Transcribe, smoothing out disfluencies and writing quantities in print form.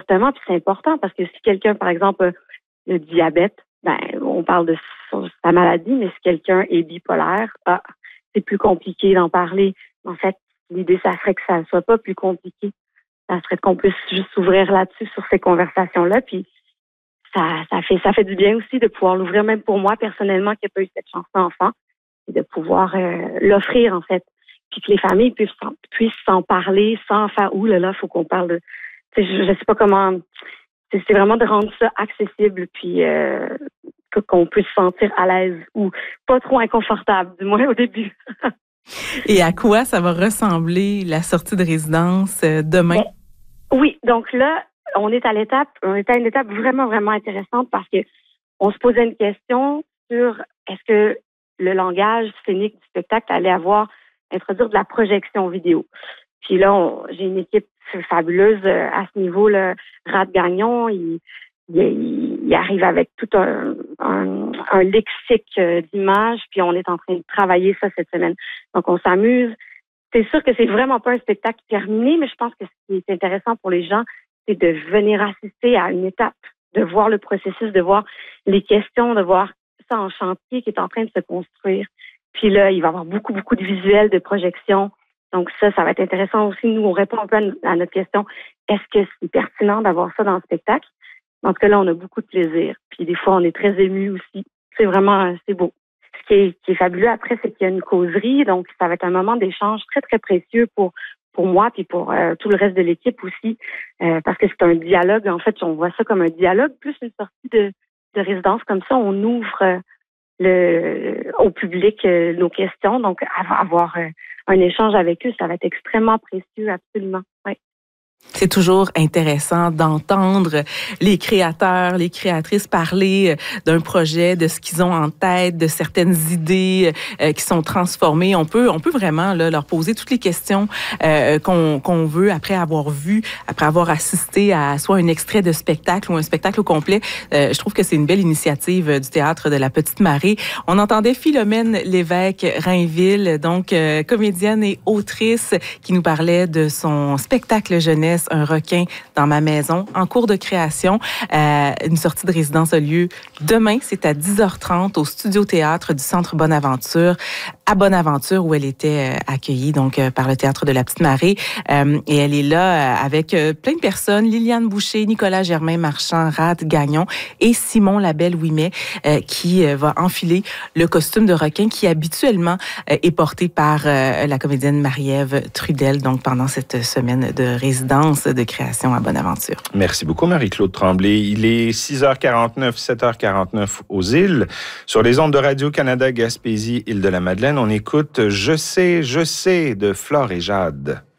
Exactement, puis c'est important parce que si quelqu'un, par exemple, a le diabète, on parle de sa maladie, mais si quelqu'un est bipolaire, c'est plus compliqué d'en parler. En fait, l'idée, ça serait que ça ne soit pas plus compliqué. Ça serait qu'on puisse juste s'ouvrir là-dessus, sur ces conversations-là, puis ça fait du bien aussi de pouvoir l'ouvrir, même pour moi, personnellement, qui n'a pas eu cette chance d'enfant, et de pouvoir l'offrir, en fait. Puis que les familles puissent s'en parler sans faire « Ouh là là, faut qu'on parle de... » Je sais pas comment... C'est vraiment de rendre ça accessible, puis qu'on puisse se sentir à l'aise ou pas trop inconfortable, du moins au début. Et à quoi ça va ressembler la sortie de résidence demain? Oui, donc là, on est à une étape vraiment, vraiment intéressante parce que on se posait une question sur est-ce que le langage scénique du spectacle allait introduire de la projection vidéo. Puis là, j'ai une équipe fabuleuse à ce niveau-là. Rad Gagnon, il arrive avec tout un lexique d'images, puis on est en train de travailler ça cette semaine. Donc, on s'amuse. C'est sûr que c'est vraiment pas un spectacle terminé, mais je pense que ce qui est intéressant pour les gens, c'est de venir assister à une étape, de voir le processus, de voir les questions, de voir ça en chantier qui est en train de se construire. Puis là, il va y avoir beaucoup, beaucoup de visuels, de projections. Donc ça va être intéressant aussi. Nous, on répond un peu à notre question. Est-ce que c'est pertinent d'avoir ça dans le spectacle? En tout cas, là, on a beaucoup de plaisir. Puis des fois, on est très émus aussi. C'est beau. Ce qui est fabuleux après, c'est qu'il y a une causerie. Donc, ça va être un moment d'échange très, très précieux pour moi puis pour tout le reste de l'équipe aussi. Parce que c'est un dialogue. En fait, on voit ça comme un dialogue plus une sortie de résidence. Comme ça, on ouvre au public nos questions. Donc, avoir un échange avec eux, ça va être extrêmement précieux, absolument. Oui. C'est toujours intéressant d'entendre les créateurs, les créatrices parler d'un projet, de ce qu'ils ont en tête, de certaines idées qui sont transformées. On peut vraiment là, leur poser toutes les questions qu'on veut après avoir assisté à soit un extrait de spectacle ou un spectacle au complet. Je trouve que c'est une belle initiative du Théâtre de la Petite Marée. On entendait Philomène Lévesque-Rainville, donc comédienne et autrice, qui nous parlait de son spectacle jeunesse Un requin dans ma maison, en cours de création. Une sortie de résidence a lieu demain, c'est à 10h30 au Studio Théâtre du Centre Bonaventure, à Bonaventure, où elle était accueillie donc par le Théâtre de la Petite Marée. Et elle est là avec plein de personnes, Liliane Boucher, Nicolas Germain-Marchand, Rad Gagnon et Simon Labelle-Ouimet, qui va enfiler le costume de requin qui habituellement est porté par la comédienne Marie-Ève Trudel, donc pendant cette semaine de résidence de création à Bonaventure. Merci beaucoup, Marie-Claude Tremblay. Il est 6h49, 7h49 aux îles. Sur les ondes de Radio-Canada Gaspésie, Île-de-la-Madeleine, on écoute Je sais de Flore et Jade.